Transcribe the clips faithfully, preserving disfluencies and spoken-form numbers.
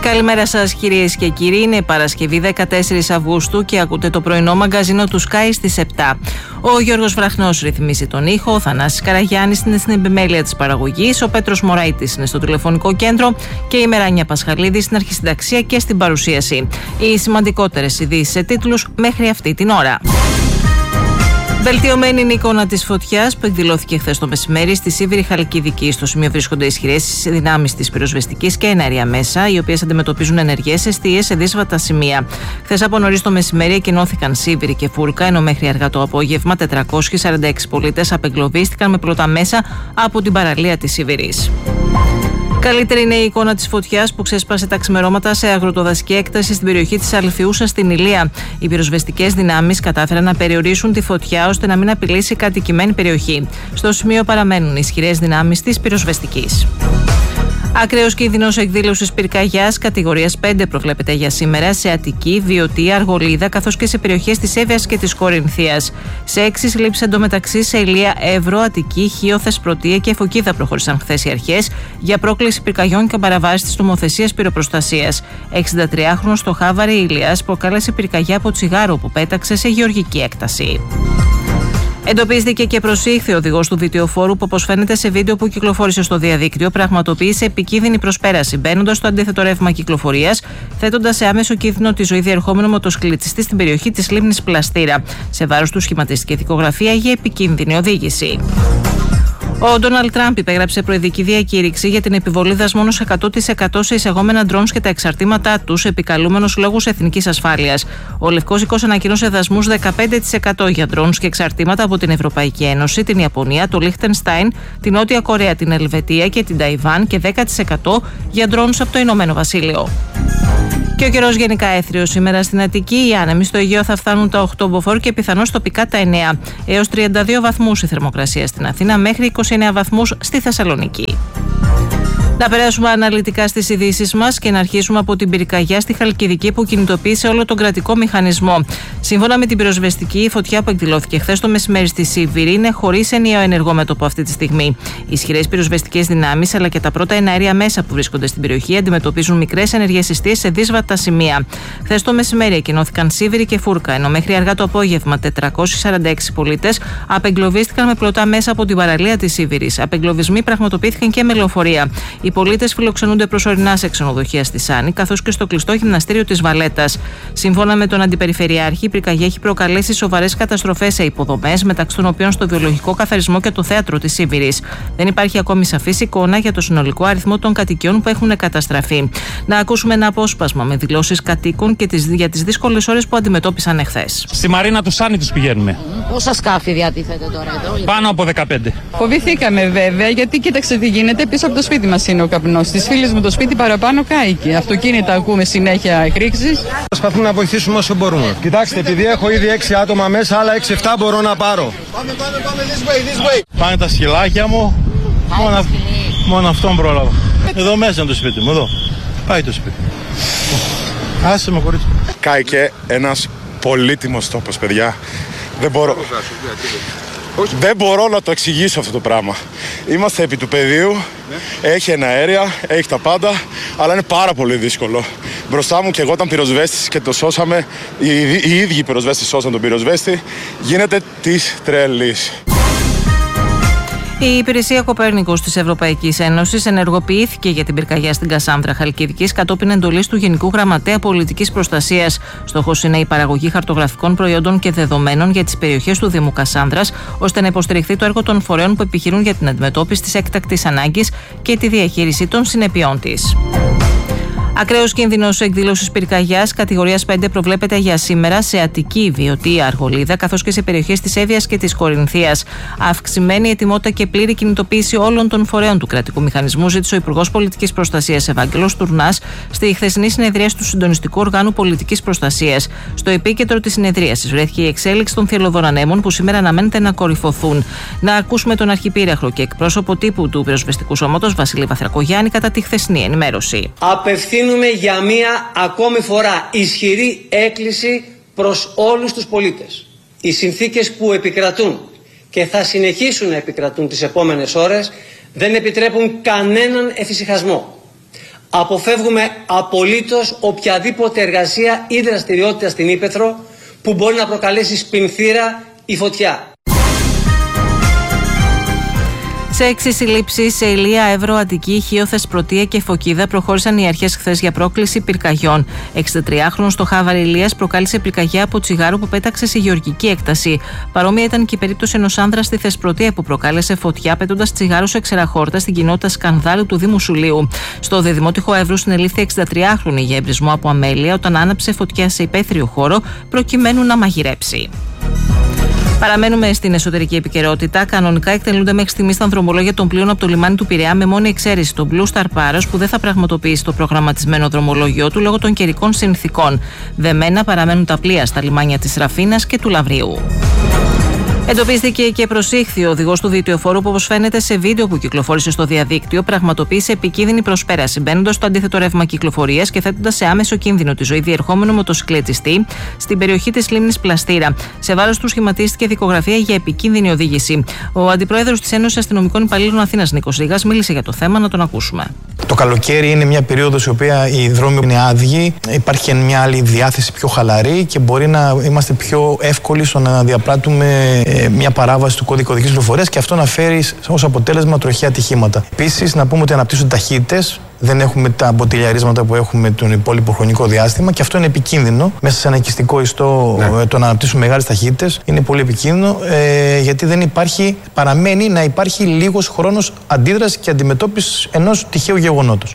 Καλημέρα σας κυρίες και κύριοι, είναι Παρασκευή δεκατέσσερις Αυγούστου και ακούτε το πρωινό μαγκαζίνο του Sky στις επτά. Ο Γιώργος Βραχνός ρυθμίζει τον ήχο, ο Θανάσης Καραγιάννης είναι στην επιμέλεια της παραγωγής, ο Πέτρος Μωραΐτης είναι στο τηλεφωνικό κέντρο και η Μεράνια Πασχαλίδη στην αρχισυνταξία και στην παρουσίαση. Οι σημαντικότερες ειδήσεις σε τίτλους μέχρι αυτή την ώρα. Βελτιωμένη είναι η εικόνα της φωτιάς που εκδηλώθηκε χθες το μεσημέρι στη Σίβηρη Χαλκιδική. Στο σημείο βρίσκονται ισχυρές δυνάμεις της πυροσβεστικής και εναέρια μέσα, οι οποίες αντιμετωπίζουν ενεργές εστίες σε δύσβατα σημεία. Χθες από νωρίς το μεσημέρι εκκοινώθηκαν Σίβηρη και Φούρκα, ενώ μέχρι αργά το απόγευμα τετρακόσιοι σαράντα έξι πολίτες απεγκλωβίστηκαν με πλωτά μέσα από την παραλία της Σίβηρης. Καλύτερη είναι η εικόνα της φωτιάς που ξέσπασε τα ξημερώματα σε αγροτοδασική έκταση στην περιοχή της Αλφιούσας στην Ηλία. Οι πυροσβεστικές δυνάμεις κατάφεραν να περιορίσουν τη φωτιά ώστε να μην απειλήσει κατοικημένη περιοχή. Στο σημείο παραμένουν ισχυρές δυνάμεις της πυροσβεστικής. Ακραίος κίνδυνος εκδήλωσης πυρκαγιάς κατηγορίας πέντε προβλέπεται για σήμερα σε Αττική, Βιωτή, Αργολίδα καθώς και σε περιοχές της Εύβοιας και της Κορινθίας. Σε έξι συλλήψεις εντωμεταξύ σε Ηλία, Εύρο, Αττική, Χίο, Θεσπρωτεία και Φωκίδα προχώρησαν χθες οι αρχές για πρόκληση πυρκαγιών και παραβάσεις της νομοθεσίας πυροπροστασίας. εξηντατριάχρονος στο Χάβαρη Ηλίας προκάλεσε πυρκαγιά από τσιγάρο που πέταξε σε γεωργική έκταση. Εντοπίστηκε και προσήχθη ο οδηγός του βιτιοφόρου που, όπως φαίνεται σε βίντεο που κυκλοφόρησε στο διαδίκτυο, πραγματοποίησε επικίνδυνη προσπέραση μπαίνοντας στο αντίθετο ρεύμα κυκλοφορίας, θέτοντας σε άμεσο κίνδυνο τη ζωή διερχόμενο μοτοσυκλετιστή στην περιοχή της λίμνης Πλαστήρα. Σε βάρος του σχηματίστηκε δικογραφία για επικίνδυνη οδήγηση. Ο Ντόναλντ Τραμπ υπέγραψε προεδρική διακήρυξη για την επιβολή δασμών ως εκατό τοις εκατό σε εισαγόμενα ντρόουνς και τα εξαρτήματά τους, επικαλούμενος λόγους εθνικής ασφάλειας. Ο Λευκός Οίκος ανακοίνωσε δασμούς δεκαπέντε τοις εκατό για ντρόουνς και εξαρτήματα από την Ευρωπαϊκή Ένωση, την Ιαπωνία, το Λίχτενστάιν, την Νότια Κορέα, την Ελβετία και την Ταϊβάν και δέκα τοις εκατό για ντρόουνς από το Ηνωμένο Βασίλειο. Και ο καιρός γενικά έθριος σήμερα στην Αττική. Οι άνεμοι στο Αιγαίο θα φτάνουν τα οκτώ μποφόρ και πιθανώς τοπικά τα εννέα. Έως τριάντα δύο βαθμούς η θερμοκρασία στην Αθήνα, μέχρι είκοσι εννέα βαθμούς στη Θεσσαλονίκη. Να περάσουμε αναλυτικά στις ειδήσεις μας και να αρχίσουμε από την πυρκαγιά στη Χαλκιδική που κινητοποίησε όλο τον κρατικό μηχανισμό. Σύμφωνα με την πυροσβεστική, η φωτιά που εκδηλώθηκε χθες το μεσημέρι στη Σίβηρη είναι χωρίς ενιαίο ενεργό μέτωπο αυτή τη στιγμή. Οι ισχυρές πυροσβεστικές δυνάμεις αλλά και τα πρώτα εναέρια μέσα που βρίσκονται στην περιοχή αντιμετωπίζουν μικρές ενεργές εστίες σε δύσβατα σημεία. Χθες το μεσημέρι εκκοινώθηκαν Σίβηρη και Φούρκα, ενώ μέχρι αργά το απόγευμα τετρακόσιοι σαράντα έξι πολίτες απεγκλωβίστηκαν με πλωτά μέσα από την παραλία της Σίβηρης. Απεγκλωβισμοί πραγματοποιήθηκαν και με λεωφορεία. Οι πολίτες φιλοξενούνται προσωρινά σε ξενοδοχεία στη Σάνη, καθώς και στο κλειστό γυμναστήριο της Βαλέτας. Σύμφωνα με τον Αντιπεριφερειάρχη, η πυρκαγιά έχει προκαλέσει σοβαρές καταστροφές σε υποδομές, μεταξύ των οποίων στο βιολογικό καθαρισμό και το θέατρο της Σίβηρης. Δεν υπάρχει ακόμη σαφής εικόνα για το συνολικό αριθμό των κατοικιών που έχουν καταστραφεί. Να ακούσουμε ένα απόσπασμα με δηλώσεις κατοίκων και τις, για τις δύσκολες ώρες που αντιμετώπισαν εχθές. Στη Μαρίνα του Σάνι τους πηγαίνουμε. Πόσα σκάφη διατίθεται τώρα εδώ? Πάνω από δεκαπέντε. Φοβηθήκαμε βέβαια, γιατί κοίταξε τι γίνεται πίσω από το σπίτι μας είναι ο καπνός. Στις φίλες μου το σπίτι παραπάνω κάηκε. Αυτοκίνητα ακούμε συνέχεια εκρήξεις. Προσπαθούμε να βοηθήσουμε όσο μπορούμε. Κοιτάξτε, επειδή έχω ήδη έξι άτομα μέσα, άλλα έξι εφτά μπορώ να πάρω. Πάμε, πάμε, πάμε, this way, this way. Πάνε τα σκυλάκια μου. Μόνο, μόνο αυτόν πρόλαβα. Εδώ μέσα είναι το σπίτι μου, εδώ. Πάει το σπίτι. Άσε με κορίτσι. Κάηκε ένας πολύτιμος τόπος, παιδιά. Δεν μπορώ... Δεν μπορώ να το εξηγήσω αυτό το πράγμα. Είμαστε επί του πεδίου, ναι. Έχει εναέρια, έχει τα πάντα, αλλά είναι πάρα πολύ δύσκολο. Μπροστά μου και εγώ ήταν πυροσβέστης και το σώσαμε, οι, οι ίδιοι πυροσβέστες σώσαν τον πυροσβέστη, γίνεται της τρελής. Η Υπηρεσία Κοπέρνικος της Ευρωπαϊκής Ένωσης ενεργοποιήθηκε για την πυρκαγιά στην Κασάνδρα Χαλκιδικής κατόπιν εντολής του Γενικού Γραμματέα Πολιτικής Προστασίας. Στόχος είναι η παραγωγή χαρτογραφικών προϊόντων και δεδομένων για τις περιοχές του Δήμου Κασάνδρας, ώστε να υποστηριχθεί το έργο των φορέων που επιχειρούν για την αντιμετώπιση της έκτακτης ανάγκης και τη διαχείριση των συνεπειών της. Ακραίος κίνδυνος εκδήλωσης πυρκαγιάς κατηγορίας πέντε προβλέπεται για σήμερα σε Αττική, Βιωτή, Αργολίδα καθώς και σε περιοχές της Εύβοιας και της Κορινθίας. Αυξημένη ετοιμότητα και πλήρη κινητοποίηση όλων των φορέων του κρατικού μηχανισμού ζήτησε ο Υπουργός Πολιτικής Προστασίας Ευάγγελος Τουρνάς στη χθεσινή συνεδρίαση του Συντονιστικού Οργάνου Πολιτικής Προστασίας. Στο επίκεντρο της συνεδρίασης βρέθηκε η εξέλιξη των θηλωδών ανέμων που σήμερα αναμένεται να κορυφωθούν. Να ακούσουμε τον Αρχιπήραχρο και εκπρόσωπο τύπου του Πυροσβεστικού Σώματος Βασίλη Βαθρακογιάννη κατά τη χθεσινή ενημέρωση. Για μία ακόμη φορά ισχυρή έκκληση προς όλους τους πολίτες. Οι συνθήκες που επικρατούν και θα συνεχίσουν να επικρατούν τις επόμενες ώρες δεν επιτρέπουν κανέναν εφησυχασμό. Αποφεύγουμε απολύτως οποιαδήποτε εργασία ή δραστηριότητα στην ύπαιθρο που μπορεί να προκαλέσει σπινθήρα ή φωτιά. Σε έξι συλλήψεις σε Ηλία, Εύρο, Αττική, Χίο, Θεσπρωτεία και Φωκίδα προχώρησαν οι αρχές χθες για πρόκληση πυρκαγιών. εξηντατριάχρονος στο Χάβαρ Ηλίας προκάλεσε πυρκαγιά από τσιγάρο που πέταξε σε γεωργική έκταση. Παρόμοια ήταν και η περίπτωση ενός άνδρα στη Θεσπρωτεία που προκάλεσε φωτιά πετώντας τσιγάρο σε ξεραχόρτα στην κοινότητα Σκανδάλου του Δήμου Σουλίου. Στο Δεδημότυχο Εύρου συνελήφθη εξηντατριάχρονη για εμπρισμό από αμέλεια όταν άναψε φωτιά σε υπαίθριο χώρο προκειμένου να μαγειρέψει. Παραμένουμε στην εσωτερική επικαιρότητα. Κανονικά εκτελούνται μέχρι στιγμής τα δρομολόγια των πλοίων από το λιμάνι του Πειραιά, με μόνη εξαίρεση τον Blue Star Paros που δεν θα πραγματοποιήσει το προγραμματισμένο δρομολόγιο του λόγω των καιρικών συνθηκών. Δεμένα παραμένουν τα πλοία στα λιμάνια της Ραφίνας και του Λαβρίου. Εντοπίστηκε και προσήχθη ο οδηγός του διτιοφόρου που, όπως φαίνεται σε βίντεο που κυκλοφόρησε στο διαδίκτυο, πραγματοποίησε επικίνδυνη προσπέραση, μπαίνοντας στο αντίθετο ρεύμα κυκλοφορίας και θέτοντας σε άμεσο κίνδυνο τη ζωή διερχόμενου μοτοσυκλετιστή στην περιοχή της λίμνης Πλαστήρα. Σε βάρος του σχηματίστηκε δικογραφία για επικίνδυνη οδήγηση. Ο αντιπρόεδρος της Ένωσης Αστυνομικών Υπαλλήλων Αθήνας, Νίκος Ρήγας, μίλησε για το θέμα, να τον ακούσουμε. Το καλοκαίρι είναι μια περίοδος η οποία οι δρόμοι είναι άδειοι, υπάρχει μια άλλη διάθεση πιο χαλαρή και μπορεί να είμαστε πιο εύκολοι στο να διαπράττουμε μια παράβαση του κώδικα οδικής κυκλοφορίας και αυτό να φέρει ως αποτέλεσμα τροχαία ατυχήματα. Επίσης, να πούμε ότι αναπτύσσονται ταχύτητες, δεν έχουμε τα μποτιλιαρίσματα που έχουμε τον υπόλοιπο χρονικό διάστημα και αυτό είναι επικίνδυνο. Μέσα σε ένα οικιστικό ιστό, ναι. το να αναπτύσσουμε μεγάλες ταχύτητες είναι πολύ επικίνδυνο ε, γιατί δεν υπάρχει, παραμένει να υπάρχει λίγος χρόνος αντίδρασης και αντιμετώπισης ενός τυχαίου γεγονότος.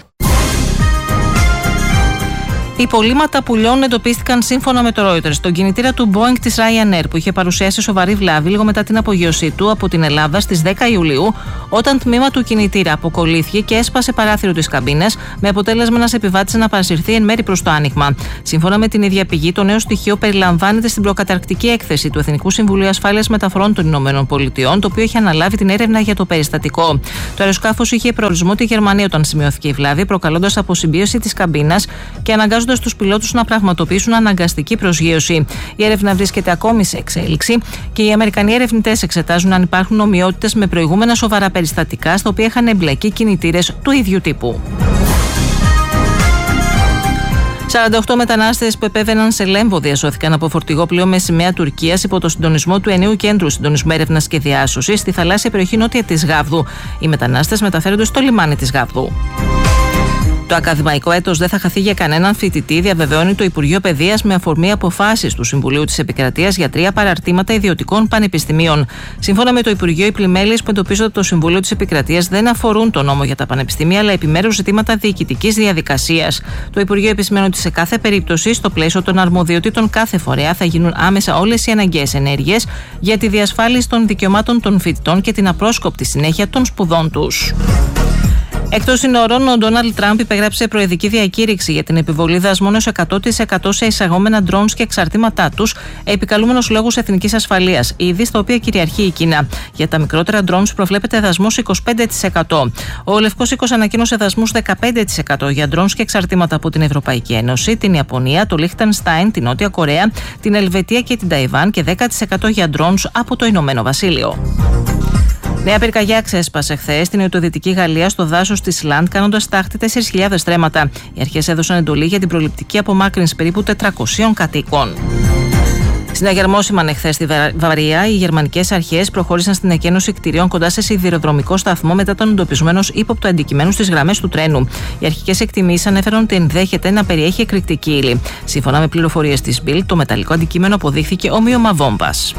Υπολείμματα πουλιών εντοπίστηκαν σύμφωνα με το Reuters στον κινητήρα του Boeing της Ryanair που είχε παρουσιάσει σοβαρή βλάβη λίγο μετά την απογείωσή του από την Ελλάδα στις δέκα Ιουλίου, όταν τμήμα του κινητήρα αποκολλήθηκε και έσπασε παράθυρο της καμπίνας, με αποτέλεσμα ένας επιβάτης να παρασυρθεί εν μέρει προς το άνοιγμα. Σύμφωνα με την ίδια πηγή, το νέο στοιχείο περιλαμβάνεται στην προκαταρκτική έκθεση του Εθνικού Συμβουλίου Ασφάλειας Μεταφορών των Ηνωμένων Πολιτειών, το οποίο έχει αναλάβει την έρευνα για το περιστατικό. Το αεροσκάφος είχε προορισμό τη Γερμανία όταν σημειώθηκε η βλάβη, προκαλώντας αποσυμπίωση της καμπίνας και αναγκάζοντας τους πιλότους να πραγματοποιήσουν αναγκαστική προσγείωση. Η έρευνα βρίσκεται ακόμη σε εξέλιξη και οι Αμερικανοί ερευνητές εξετάζουν αν υπάρχουν ομοιότητες με προηγούμενα σοβαρά περιστατικά στα οποία είχαν εμπλακεί κινητήρες του ίδιου τύπου. σαράντα οκτώ μετανάστες που επέβαιναν σε Λέμβο διασώθηκαν από φορτηγό πλοίο με σημαία Τουρκίας υπό το συντονισμό του Ενίου Κέντρου Συντονισμού Έρευνας και Διάσωσης στη θαλάσσια περιοχή νότια της Γάβδου. Οι μετανάστες μεταφέρονται στο λιμάνι της Γάβδου. Το ακαδημαϊκό έτος δεν θα χαθεί για κανέναν φοιτητή, διαβεβαιώνει το Υπουργείο Παιδείας με αφορμή αποφάσεις του Συμβουλίου της Επικρατείας για τρία παραρτήματα ιδιωτικών πανεπιστημίων. Σύμφωνα με το Υπουργείο, οι πλημέλειες που εντοπίζονται από το Συμβούλιο της Επικρατείας δεν αφορούν το νόμο για τα πανεπιστήμια, αλλά επιμέρους ζητήματα διοικητικής διαδικασίας. Το Υπουργείο επισημαίνει ότι σε κάθε περίπτωση, στο πλαίσιο των αρμοδιοτήτων κάθε φορέα, θα γίνουν άμεσα όλες οι αναγκαίες ενέργειες για τη διασφάλιση των δικαιωμάτων των φοιτητών και την απρόσκοπτη συνέχεια των σπουδών τους. Εκτός συνορών, ο Ντόναλντ Τραμπ υπεγράψε προεδρική διακήρυξη για την επιβολή δασμών έως εκατό τοις εκατό σε εισαγόμενα drones και εξαρτήματά τους, επικαλούμενος λόγους εθνικής ασφαλείας, ήδη στα οποία κυριαρχεί η Κίνα. Για τα μικρότερα drones προβλέπεται δασμός είκοσι πέντε τοις εκατό. Ο Λευκός Οίκος ανακοίνωσε δασμούς δεκαπέντε τοις εκατό για drones και εξαρτήματα από την Ευρωπαϊκή Ένωση, την Ιαπωνία, το Λίχτενστάιν, την Νότια Κορέα, την Ελβετία και την Ταϊβάν και δέκα τοις εκατό για drones από το Ηνωμένο Βασίλειο. Νέα πυρκαγιά ξέσπασε χθες στην νοτιοδυτική Γαλλία στο δάσος της Λαντ, κάνοντας τάχτη τέσσερις χιλιάδες στρέμματα. Οι αρχές έδωσαν εντολή για την προληπτική απομάκρυνση περίπου τετρακοσίων κατοίκων. Συναγερμόσημαν εχθές στη Βαβαρία, οι γερμανικές αρχές προχώρησαν στην εκένωση κτηρίων κοντά σε σιδηροδρομικό σταθμό μετά τον εντοπισμό ενός ύποπτου αντικειμένου στις γραμμές του τρένου. Οι αρχικές εκτιμήσεις ανέφεραν ότι ενδέχεται να περιέχει εκρηκτική ύλη. Σύμφωνα με πληροφορίες της Bild, το μεταλλικό αντικείμενο αποδείχθηκε ομοίωμα βόμβας.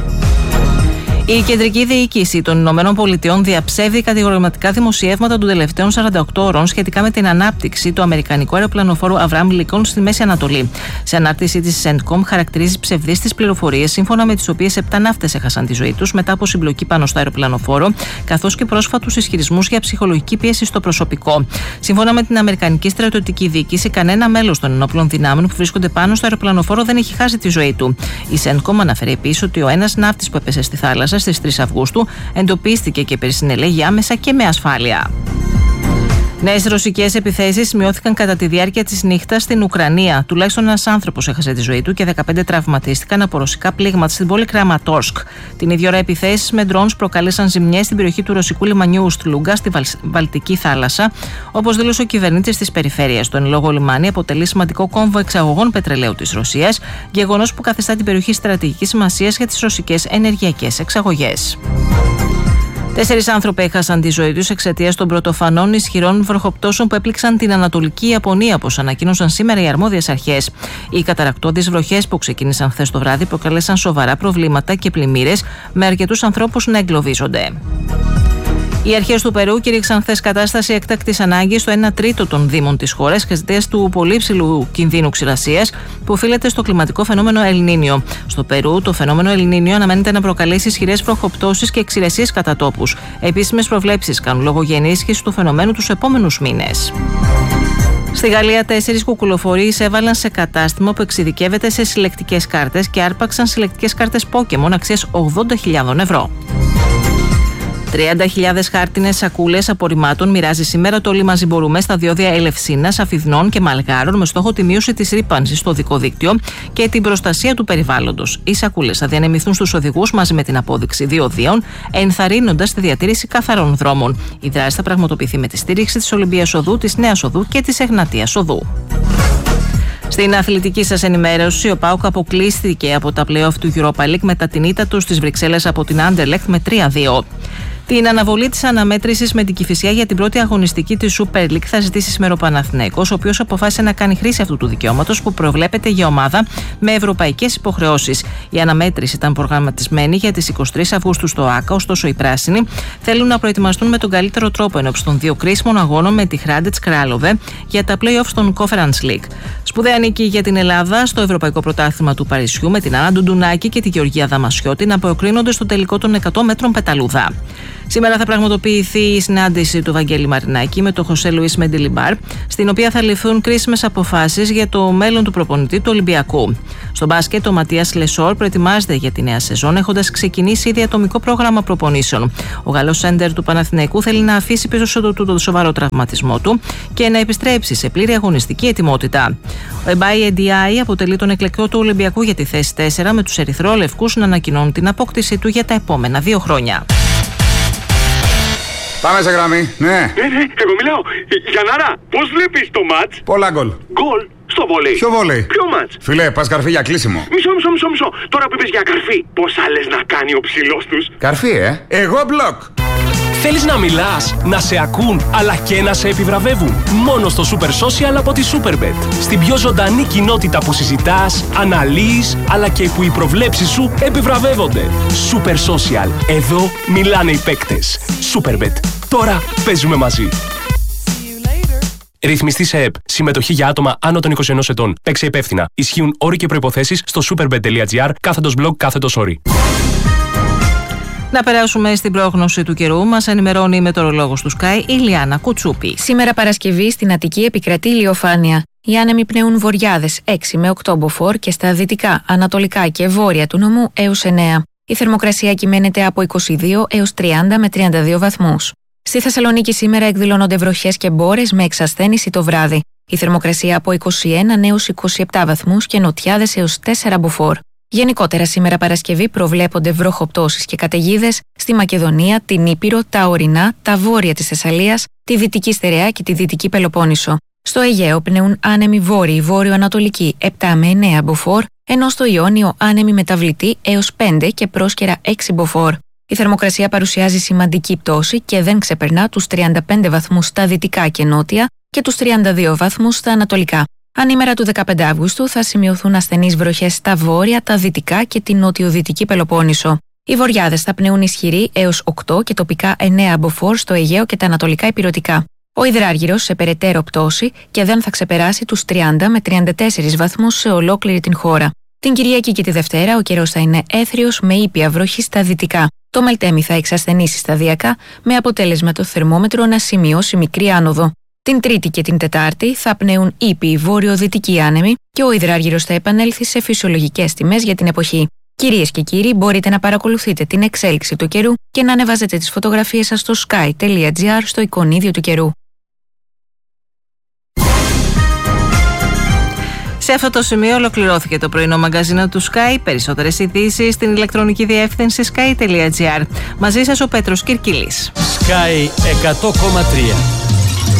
Η κεντρική διοίκηση των Ηνωμένων Πολιτειών διαψεύδει κατηγορηματικά δημοσιεύματα των τελευταίων σαράντα οκτώ ώρων σχετικά με την ανάπτυξη του αμερικανικού αεροπλανοφόρου Αβραάμ Λίνκολν στη Μέση Ανατολή. Σε ανάρτησή της, η Σεντκομ χαρακτηρίζει ψευδείς τις πληροφορίες σύμφωνα με τις οποίες επτά ναύτες έχασαν τη ζωή τους μετά από συμπλοκή πάνω στο αεροπλανοφόρο, καθώς και πρόσφατους ισχυρισμούς για ψυχολογική πίεση στο προσωπικό. Σύμφωνα με την Αμερικανική στρατιωτική διοίκηση, κανένα μέλος των ενόπλων δυνάμεων που βρίσκονται πάνω στο αεροπλανοφόρο δεν έχει χάσει τη ζωή του. Η Σεντκομ αναφέρει επίσης ότι ο ένας ναύτης που έπεσε στη θάλασσα στις τρεις Αυγούστου εντοπίστηκε και περισυνελέγει άμεσα και με ασφάλεια. Νέες ρωσικές επιθέσεις σημειώθηκαν κατά τη διάρκεια της νύχτας στην Ουκρανία. Τουλάχιστον ένας άνθρωπος έχασε τη ζωή του και δεκαπέντε τραυματίστηκαν από ρωσικά πλήγματα στην πόλη Κραματόρσκ. Την ίδια ώρα, επιθέσεις με ντρόουνς προκάλεσαν ζημιές στην περιοχή του ρωσικού λιμανιού Ουστλούγκα στη Βαλτική θάλασσα, όπως δήλωσε ο κυβερνήτης της περιφέρειας. Το εν λόγω λιμάνι αποτελεί σημαντικό κόμβο εξαγωγών πετρελαίου της Ρωσίας, γεγονός που καθιστά την περιοχή στρατηγικής σημασίας για τις ρωσικές ενεργειακές εξαγωγές. Τέσσερις άνθρωποι έχασαν τη ζωή τους εξαιτίας των πρωτοφανών ισχυρών βροχοπτώσεων που έπληξαν την Ανατολική Ιαπωνία, όπως ανακοίνωσαν σήμερα οι αρμόδιες αρχές. Οι καταρρακτώδεις βροχές που ξεκίνησαν χθες το βράδυ προκαλέσαν σοβαρά προβλήματα και πλημμύρες, με αρκετούς ανθρώπους να εγκλωβίζονται. Οι αρχές του Περού κήρυξαν χθες κατάσταση έκτακτης ανάγκης στο ένα τρίτο των δήμων της χώρας εξαιτίας του πολύ υψηλού κινδύνου ξηρασίας που οφείλεται στο κλιματικό φαινόμενο El Niño. Στο Περού, το φαινόμενο El Niño αναμένεται να προκαλέσει ισχυρές βροχοπτώσεις και ξηρασίες κατά τόπους. Επίσημες προβλέψεις κάνουν λόγο για ενίσχυση του φαινομένου τους επόμενους μήνες. Στη Γαλλία, τέσσερις κουκουλοφορεί εισέβαλαν σε κατάστημα που εξειδικεύεται σε συλλεκτικές κάρτες και άρπαξαν συλλεκτικές κάρτες Pokémon αξίας ογδόντα χιλιάδες ευρώ. τριάντα χιλιάδες χάρτινες σακούλες απορριμμάτων μοιράζει σήμερα το Όλοι Μαζί Μπορούμε στα διόδια Ελευσίνας, Αφιδνών και Μαλγάρων με στόχο τη μείωση της ρύπανσης στο οδικό δίκτυο και την προστασία του περιβάλλοντος. Οι σακούλες θα διανεμηθούν στους οδηγούς μαζί με την απόδειξη διοδίων, ενθαρρύνοντας τη διατήρηση καθαρών δρόμων. Η δράση θα πραγματοποιηθεί με τη στήριξη της Ολυμπίας Οδού, της Νέας Οδού και της Εγνατίας Οδού. Στην αθλητική σας ενημέρωση, ο ΠΑΟΚ αποκλείστηκε από τα play-off του Europa League μετά την ήττα του στις Βρυξέλλες από την Anderlecht με τρία δύο. Την αναβολή της αναμέτρησης με την Κηφισιά για την πρώτη αγωνιστική της Super League θα ζητήσει σήμερα ο Παναθηναίκος, ο οποίος αποφάσισε να κάνει χρήση αυτού του δικαιώματος που προβλέπεται για ομάδα με ευρωπαϊκές υποχρεώσεις. Η αναμέτρηση ήταν προγραμματισμένη για τις εικοστή τρίτη Αυγούστου στο ΆΚΑ, ωστόσο οι πράσινοι θέλουν να προετοιμαστούν με τον καλύτερο τρόπο ενώπιση των δύο κρίσιμων αγώνων με τη Hrádec Králové για τα play-off στον Conference League. Σπουδαία νίκη για την Ελλάδα στο Ευρωπαϊκό Πρωτάθλημα του Παρισιού με την Άννα Ντουντουνάκη και τη Γεωργία Δαμασιώτη να προκρίνονται στο τελικό των εκατό μέτρων πεταλούδα. Σήμερα θα πραγματοποιηθεί η συνάντηση του Βαγγέλη Μαρινάκη με τον Χωσέ Λουίς Μεντιλιμπάρ, στην οποία θα ληφθούν κρίσιμες αποφάσεις για το μέλλον του προπονητή του Ολυμπιακού. Στο μπάσκετ, ο Ματίας Λεσόρ προετοιμάζεται για τη νέα σεζόν, έχοντας ξεκινήσει ήδη ατομικό πρόγραμμα προπονήσεων. Ο Γάλλος σέντερ του Παναθηναϊκού θέλει να αφήσει πίσω του το σοβαρό τραυματισμό του και να επιστρέψει σε πλήρη αγωνιστική ετοιμότητα. Ο Εμπάι Εντιάι αποτελεί τον εκλεκτό του Ολυμπιακού για τη θέση τέσσερα, με τους ερυθρόλευκους να ανακοινώνουν την απόκτησή του για τα επόμενα δύο χρόνια. Πάμε σε γραμμή, ναι. Ναι, ναι, εγώ μιλάω. Γιαννάρα, πώς βλέπεις το μάτς? Πολλά γκολ. Γκολ στο βολέι. Ποιο βολέι? Ποιο μάτς? Φιλέ, πας καρφί για κλείσιμο. Μισό, μισό, μισό, μισό. Τώρα που είπες για καρφί, πώς άλλες να κάνει ο ψηλός τους? Καρφί, ε. Εγώ μπλοκ. Θέλεις να μιλάς, να σε ακούν, αλλά και να σε επιβραβεύουν? Μόνο στο Super Social από τη Superbet. Στην πιο ζωντανή κοινότητα που συζητάς, αναλύεις, αλλά και που οι προβλέψεις σου επιβραβεύονται. Super Social. Εδώ μιλάνε οι παίκτες. Superbet. Τώρα παίζουμε μαζί. Ρυθμιστή σε ΕΠ. Συμμετοχή για άτομα άνω των είκοσι ενός ετών. Παίξε υπεύθυνα. Ισχύουν όροι και προϋποθέσεις στο superbet.gr κάθετος blog κάθετος όροι. Να περάσουμε στην πρόγνωση του καιρού. Μας ενημερώνει η μετεωρολόγος του Sky, η Λιάννα Κουτσούπη. Σήμερα Παρασκευή στην Αττική επικρατεί ηλιοφάνεια. Οι άνεμοι πνέουν βορειάδες έξι με οκτώ μποφόρ και στα δυτικά, ανατολικά και βόρεια του νομού έως εννέα. Η θερμοκρασία κυμαίνεται από είκοσι δύο έως τριάντα με τριάντα δύο βαθμούς. Στη Θεσσαλονίκη σήμερα εκδηλώνονται βροχές και μπόρες με εξασθένηση το βράδυ. Η θερμοκρασία από είκοσι ένα έως είκοσι επτά βαθμούς και νοτιάδες έως τέσσερα μποφόρ. Γενικότερα σήμερα Παρασκευή προβλέπονται βροχοπτώσεις και καταιγίδες στη Μακεδονία, την Ήπειρο, τα ορεινά, τα βόρεια της Θεσσαλίας, τη Δυτική Στερεά και τη Δυτική Πελοπόννησο. Στο Αιγαίο πνέουν άνεμοι βόρειοι βόρειο-ανατολικοί επτά με εννέα μποφόρ, ενώ στο Ιόνιο άνεμοι μεταβλητοί έως πέντε και πρόσκαιρα έξι μποφόρ. Η θερμοκρασία παρουσιάζει σημαντική πτώση και δεν ξεπερνά τους τριάντα πέντε βαθμούς στα δυτικά και νότια και τους τριάντα δύο βαθμούς στα ανατολικά. Ανήμερα του δεκαπέντε Αυγούστου θα σημειωθούν ασθενείς βροχές στα βόρεια, τα δυτικά και την νοτιοδυτική Πελοπόννησο. Οι βορειάδες θα πνέουν ισχυροί έως οκτώ και τοπικά εννέα μποφόρ στο Αιγαίο και τα ανατολικά ηπειρωτικά. Ο υδράργυρος σε περαιτέρω πτώση και δεν θα ξεπεράσει τους τριάντα με τριάντα τέσσερα βαθμούς σε ολόκληρη την χώρα. Την Κυριακή και τη Δευτέρα ο καιρός θα είναι έθριος με ήπια βροχή στα δυτικά. Το Μελτέμι θα εξασθενήσει σταδιακά με αποτέλεσμα το θερμόμετρο να σημειώσει μικρή άνοδο. Την Τρίτη και την Τετάρτη θα πνέουν ήπιοι βόρειο-δυτικοί άνεμοι και ο υδράργυρος θα επανέλθει σε φυσιολογικές τιμές για την εποχή. Κυρίες και κύριοι, μπορείτε να παρακολουθείτε την εξέλιξη του καιρού και να ανεβάζετε τις φωτογραφίες σας στο sky τελεία gr στο εικονίδιο του καιρού. Σε αυτό το σημείο ολοκληρώθηκε το πρωινό μαγκαζίνο του Sky. Περισσότερες ειδήσεις στην ηλεκτρονική διεύθυνση sky τελεία gr. Μαζί σας ο Πέτρος Κυρκυλής. Sky εκατό κόμμα τρία.